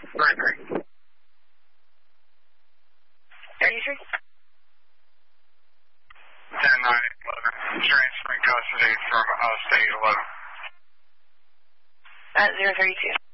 Mercury. 33? 10-9-11. Transferring custody from State 11. 032.